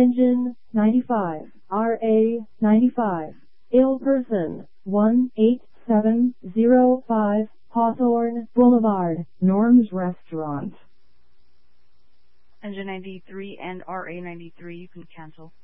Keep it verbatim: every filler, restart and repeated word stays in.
Engine ninety-five, R A ninety-five, ill person one eight seven zero five, Hawthorne Boulevard, Norm's Restaurant. Engine ninety-three and R A ninety-three, you can cancel.